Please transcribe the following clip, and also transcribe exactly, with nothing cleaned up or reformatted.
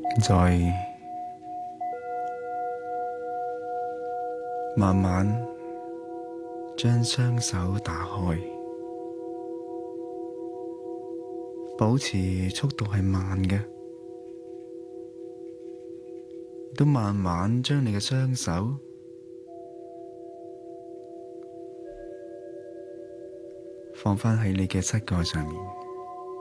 再慢慢將雙手打開，保持速度係慢嘅，都慢慢將你嘅雙手放返喺你嘅膝蓋上面。